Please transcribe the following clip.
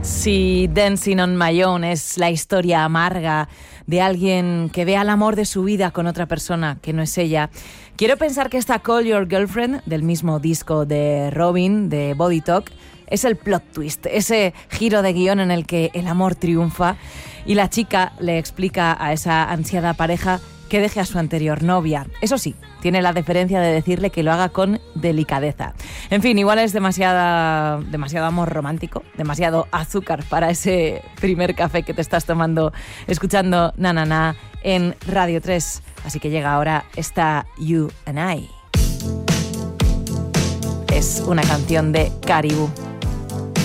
Si Dancing on My Own es la historia amarga de alguien que ve al amor de su vida con otra persona que no es ella, quiero pensar que esta Call Your Girlfriend, del mismo disco de Robin, de Body Talk, es el plot twist, ese giro de guión en el que el amor triunfa y la chica le explica a esa ansiada pareja que deje a su anterior novia. Eso sí, tiene la deferencia de decirle que lo haga con delicadeza. En fin, igual es demasiado amor romántico, demasiado azúcar para ese primer café que te estás tomando escuchando Na Na Na en Radio 3. Así que llega ahora esta You and I. Es una canción de Caribou.